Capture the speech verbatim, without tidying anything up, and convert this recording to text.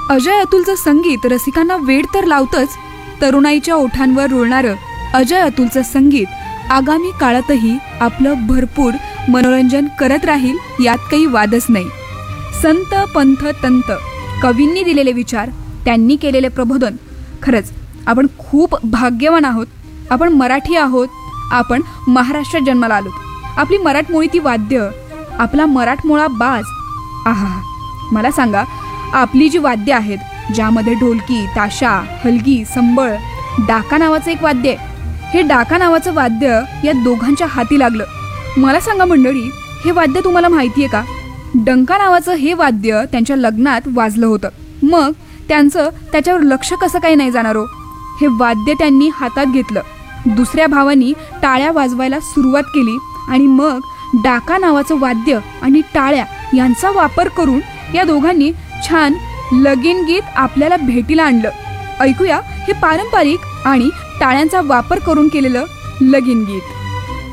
अजय अतुलचं संगीत रसिकांना वेड तर लावतंच, तरुणाईच्या ओठांवर रुळणारं अजय अतुलचं संगीत आगामी काळातही आपलं भरपूर मनोरंजन करत राहील, यात काही वादच नाही. संत पंथ तंत कवींनी दिलेले विचार, त्यांनी केलेले प्रबोधन, खरंच आपण खूप भाग्यवान आहोत. आपण मराठी आहोत, आपण महाराष्ट्रात जन्माला आलो. आपली मराठमोळी ती वाद्य, आपला मराठमोळा बाज. आहा, मला सांगा, आपली जी वाद्य आहेत, ज्यामध्ये ढोलकी, ताशा, हलगी, संबळ, डाका नावाचं एक वाद्य आहे. हे डाका नावाचं वाद्य या दोघांच्या हाती लागलं. मला सांगा मंडळी, हे वाद्य तुम्हाला माहितीये का? डंका नावाचं हे वाद्य त्यांच्या लग्नात वाजलं होतं. मग त्यांचं त्याच्यावर लक्ष कसं काही नाही जाणार हो. हे वाद्य त्यांनी हातात घेतलं. दुसऱ्या भावानी टाळ्या वाजवायला सुरुवात केली आणि मग डाका नावाचं वाद्य आणि टाळ्या यांचा वापर करून या दोघांनी छान लगीन गीत आपल्याला भेटीला आणलं. ऐकूया हे पारंपरिक आणि टाळ्यांचा वापर करून केलेलं लगीन गीत.